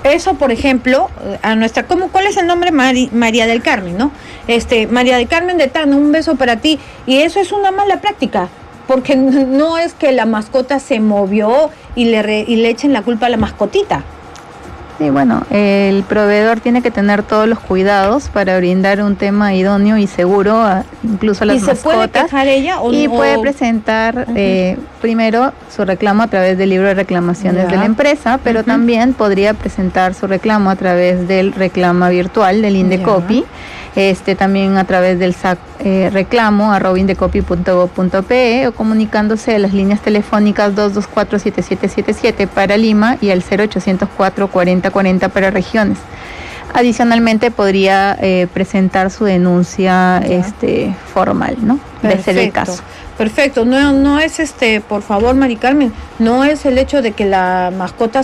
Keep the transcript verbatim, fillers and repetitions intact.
Eso, por ejemplo, a nuestra, ¿cómo, ¿cuál es el nombre? Mari, María del Carmen, ¿no? Este, María del Carmen de Tacna, un beso para ti. Y eso es una mala práctica, porque no es que la mascota se movió y le, re, y le echen la culpa a la mascotita. Sí, bueno, el proveedor tiene que tener todos los cuidados para brindar un tema idóneo y seguro, a, incluso a las ¿Y se mascotas. puede quejar ella o y no? puede presentar uh-huh. eh, primero su reclamo a través del libro de reclamaciones ya. de la empresa, pero uh-huh. también podría presentar su reclamo a través del reclama virtual del Indecopi, este también a través del S A C eh, reclamo arroba indecopi punto gob punto pe o comunicándose a las líneas telefónicas dos dos cuatro siete siete siete siete para Lima y al cero ochocientos cuatro cuarenta cuarenta para regiones. Adicionalmente podría eh, presentar su denuncia este formal, ¿no? De ser el caso. Perfecto, no, no es este, por favor, Mari Carmen, no es el hecho de que la mascota